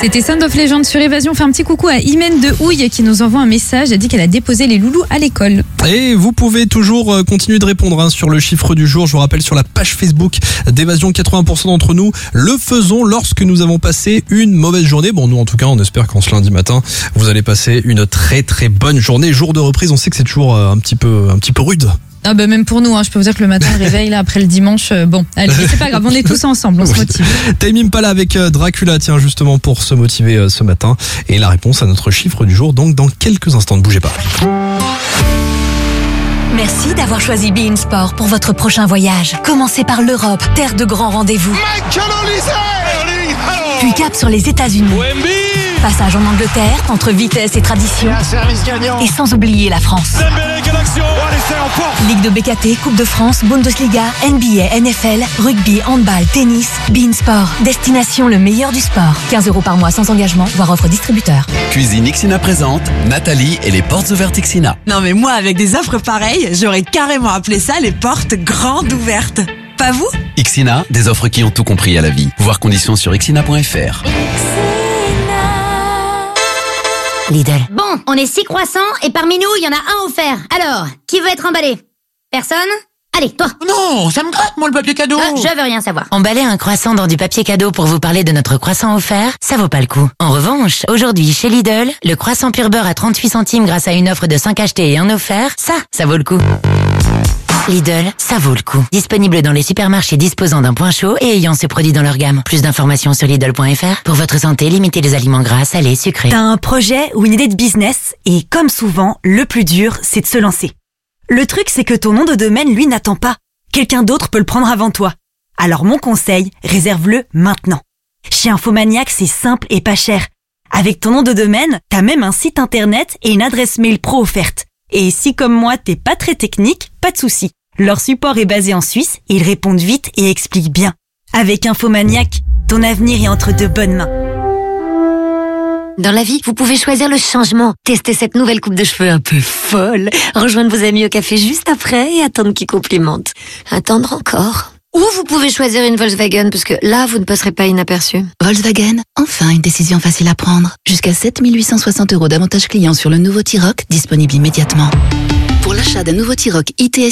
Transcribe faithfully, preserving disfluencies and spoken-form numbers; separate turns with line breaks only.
C'était Sound of Legend sur Évasion. On fait un petit coucou à Imen de Houille qui nous envoie un message. Elle dit qu'elle a déposé les loulous à l'école.
Et vous pouvez toujours continuer de répondre hein, sur le chiffre du jour. Je vous rappelle sur la page Facebook d'Évasion, quatre-vingts pour cent d'entre nous le faisons lorsque nous avons passé une mauvaise journée. Bon, nous en tout cas, on espère qu'en ce lundi matin, vous allez passer une très très bonne journée. Jour de reprise, on sait que c'est toujours un petit peu, un petit peu rude.
Ah bah même pour nous, hein, je peux vous dire que le matin, le réveil là après le dimanche, euh, bon, allez, c'est pas grave, on est tous ensemble, on se motive.
Tame Impala avec euh, Dracula, tiens justement pour se motiver euh, ce matin. Et la réponse à notre chiffre du jour, donc dans quelques instants, ne bougez pas.
Merci d'avoir choisi Be In Sport pour votre prochain voyage. Commencez par l'Europe, terre de grands rendez-vous. Puis cap sur les États-Unis. Passage en Angleterre, entre vitesse et tradition. Et sans oublier la France. Ligue de B K T, Coupe de France, Bundesliga, N B A, N F L, rugby, handball, tennis. Be In Sport, destination le meilleur du sport. quinze euros par mois sans engagement, voire offre distributeur.
Cuisine Ixina présente Nathalie et les portes ouvertes Ixina.
Non mais moi, avec des offres pareilles, j'aurais carrément appelé ça les portes grandes ouvertes. Pas vous ?
Ixina, des offres qui ont tout compris à la vie. Voir conditions sur ixina point f r.
Lidl.
Bon, on est six croissants et parmi nous, il y en a un offert. Alors, qui veut être emballé ? Personne ? Allez, toi.
Non, ça me gratte, moi, le papier cadeau.
Euh, je veux rien savoir.
Emballer un croissant dans du papier cadeau pour vous parler de notre croissant offert, ça vaut pas le coup. En revanche, aujourd'hui, chez Lidl, le croissant pur beurre à trente-huit centimes grâce à une offre de cinq achetés et un offert, ça, ça vaut le coup. Lidl, ça vaut le coup. Disponible dans les supermarchés disposant d'un point chaud et ayant ce produit dans leur gamme. Plus d'informations sur Lidl point f r. Pour votre santé, limitez les aliments gras, salés, sucrés.
T'as un projet ou une idée de business et comme souvent, le plus dur, c'est de se lancer. Le truc, c'est que ton nom de domaine, lui, n'attend pas. Quelqu'un d'autre peut le prendre avant toi. Alors mon conseil, réserve-le maintenant. Chez Infomaniac, c'est simple et pas cher. Avec ton nom de domaine, t'as même un site internet et une adresse mail pro offerte. Et si comme moi, t'es pas très technique, pas de souci. Leur support est basé en Suisse et ils répondent vite et expliquent bien. Avec Infomaniac, ton avenir est entre de bonnes mains.
Dans la vie, vous pouvez choisir le changement. Tester cette nouvelle coupe de cheveux un peu folle. Rejoindre vos amis au café juste après et attendre qu'ils complimentent. Attendre encore. Ou vous pouvez choisir une Volkswagen parce que là, vous ne passerez pas inaperçu.
Volkswagen, enfin une décision facile à prendre. Jusqu'à sept mille huit cent soixante euros d'avantages clients sur le nouveau T-Roc, disponible immédiatement. Pour l'achat d'un nouveau T-Roc I T S